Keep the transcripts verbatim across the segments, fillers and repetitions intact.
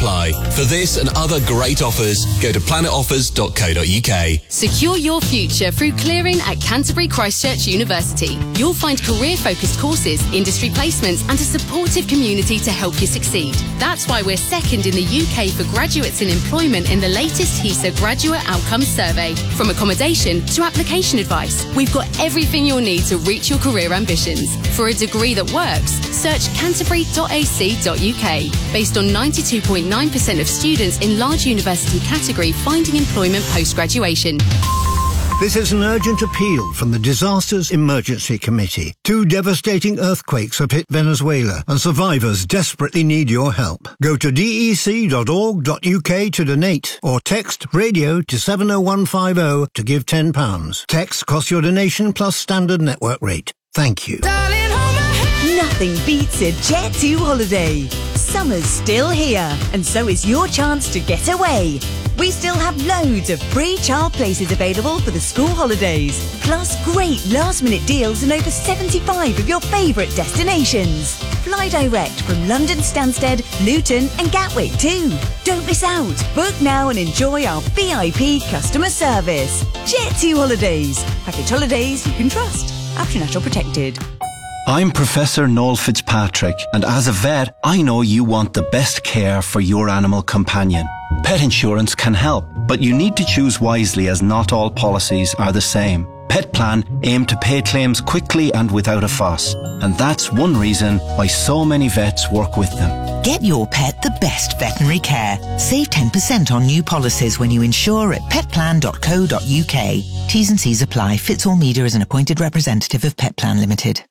apply. For this and other great offers, go to planet offers dot co dot uk. Secure your future through clearing at Canterbury Christchurch University. You'll find career-focused courses, industry placements and a supportive community to help you succeed. That's why we're second in the U K for graduates in employment in the latest HESA Graduate Outcomes Survey. From accommodation to application advice, we've got everything you'll need to reach your career ambitions. For a degree that works, search canterbury dot a c dot u k. Based on ninety-two point nine percent of students in large university category finding employment post-graduation. This is an urgent appeal from the Disasters Emergency Committee. Two devastating earthquakes have hit Venezuela and survivors desperately need your help. Go to d e c dot org dot u k to donate or text radio to seven oh one five oh to give ten pounds. Text costs your donation plus standard network rate. Thank you. Nothing beats a Jet two holiday. Summer's still here, and so is your chance to get away. We still have loads of free child places available for the school holidays, plus great last-minute deals on over seventy-five of your favourite destinations. Fly direct from London Stansted, Luton and Gatwick too. Don't miss out. Book now and enjoy our V I P customer service. Jet two Holidays. Package holidays you can trust. After National Protected. I'm Professor Noel Fitzpatrick, and as a vet, I know you want the best care for your animal companion. Pet insurance can help, but you need to choose wisely as not all policies are the same. Petplan aim to pay claims quickly and without a fuss, and that's one reason why so many vets work with them. Get your pet the best veterinary care. Save ten percent on new policies when you insure at petplan dot co dot u k. T's and C's apply. Fitz Media is an appointed representative of Petplan Limited.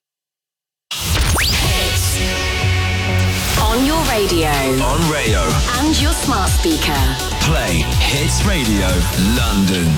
On your radio. On Rayo. And your smart speaker. Play Hits Radio London.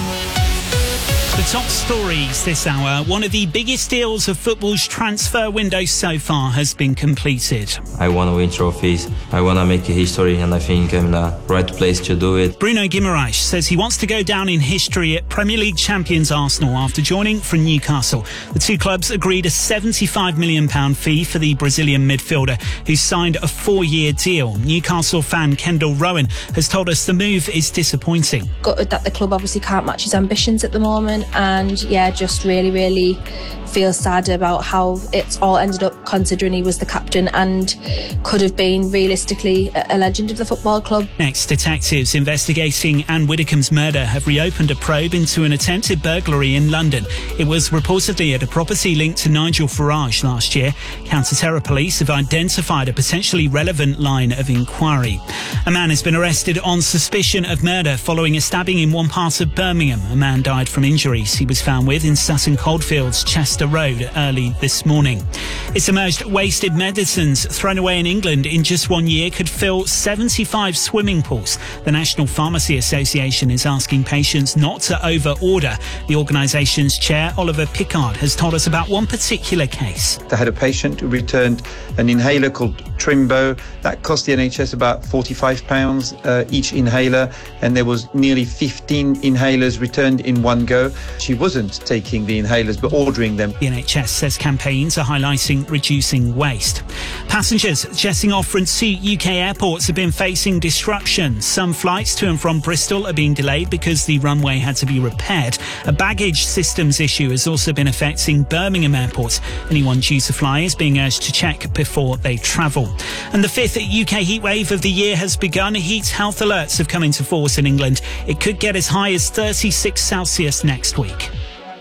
The top stories this hour. One of the biggest deals of football's transfer window so far has been completed. I want to win trophies. I want to make a history, and I think I'm in the right place to do it. Bruno Guimaraes says he wants to go down in history at Premier League champions Arsenal after joining from Newcastle. The two clubs agreed a seventy-five million pounds fee for the Brazilian midfielder, who signed a four-year deal. Newcastle fan Kendall Rowan has told us the move is disappointing. Gutted that the club obviously can't match his ambitions at the moment. And yeah, just really, really feel sad about how it's all ended up, considering he was the captain and could have been realistically a legend of the football club. Next, detectives investigating Anne Widdecombe's murder have reopened a probe into an attempted burglary in London. It was reportedly at a property linked to Nigel Farage last year. Counter-terror police have identified a potentially relevant line of inquiry. A man has been arrested on suspicion of murder following a stabbing in one part of Birmingham. A man died from injuries he was found with in Sutton Coldfields, Chester Road, early this morning. It's emerged wasted medicines thrown away in England in just one year could fill seventy-five swimming pools. The National Pharmacy Association is asking patients not to over-order. The organisation's chair, Oliver Pickard, has told us about one particular case. They had a patient who returned an inhaler called Trimbo. That cost the N H S about forty-five pounds uh, each inhaler, and there was nearly fifteen inhalers returned in one go. She wasn't taking the inhalers but ordering them. The N H S says campaigns are highlighting reducing waste. Passengers jetting off from two U K airports have been facing disruption. Some flights to and from Bristol are being delayed because the runway had to be repaired. A baggage systems issue has also been affecting Birmingham Airport. Anyone due to fly is being urged to check before they travel. And the fifth U K heatwave of the year has begun. Heat health alerts have come into force in England. It could get as high as thirty-six Celsius next week.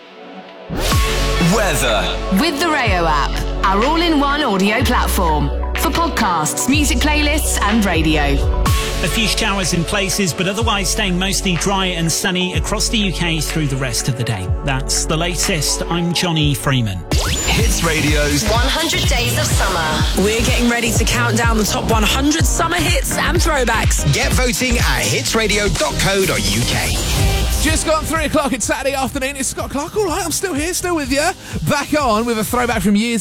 Weather. With the Rayo app, our all-in-one audio platform for podcasts, music playlists and radio. A few showers in places, but otherwise staying mostly dry and sunny across the U K through the rest of the day. That's the latest. I'm Johnny Freeman. Hits Radio's one hundred Days of Summer. We're getting ready to count down the top one hundred summer hits and throwbacks. Get voting at hits radio dot co dot u k. Just gone three o'clock. It's Saturday afternoon. It's Scott Clark. All right, I'm still here, still with you. Back on with a throwback from years